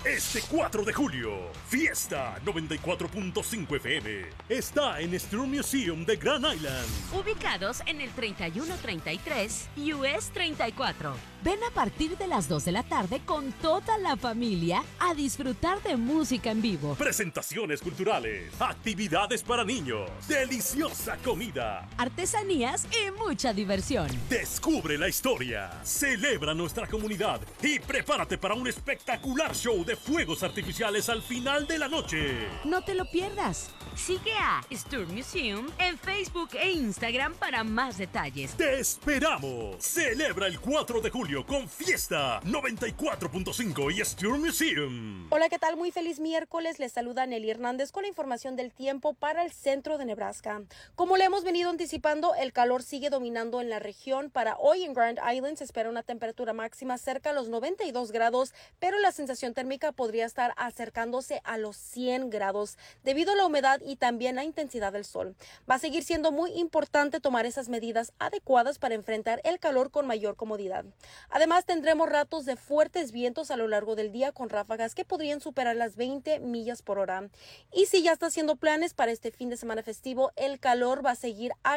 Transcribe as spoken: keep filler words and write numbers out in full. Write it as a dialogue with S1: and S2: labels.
S1: Este cuatro de julio, Fiesta noventa y cuatro punto cinco F M está en Sturm Museum de Grand Island.
S2: Ubicados en el treinta y uno treinta y tres U S treinta y cuatro.
S3: Ven a partir de las dos de la tarde con toda la familia a disfrutar de música en vivo.
S1: Presentaciones culturales, actividades para niños, deliciosa comida,
S3: artesanías y mucha diversión.
S1: Descubre la historia, celebra nuestra comunidad y prepárate para un espectacular show de fuegos artificiales al final de la noche.
S3: No te lo pierdas.
S2: Sigue a Sturm Museum en Facebook e Instagram para más detalles.
S1: ¡Te esperamos! Celebra el cuatro de julio con Fiesta noventa y cuatro punto cinco y Sturm Museum.
S4: Hola, ¿qué tal? Muy feliz miércoles. Les saluda Nelly Hernández con la información del tiempo para el centro de Nebraska. Como le hemos venido anticipando, el calor sigue dominando en la región. Para hoy en Grand Island se espera una temperatura máxima cerca a los noventa y dos grados, pero la sensación térmica podría estar acercándose a los cien grados debido a la humedad y también la intensidad del sol. Va a seguir siendo muy importante tomar esas medidas adecuadas para enfrentar el calor con mayor comodidad. Además, tendremos ratos de fuertes vientos a lo largo del día con ráfagas que podrían superar las veinte millas por hora. Y si ya está haciendo planes para este fin de semana festivo, el calor va a seguir al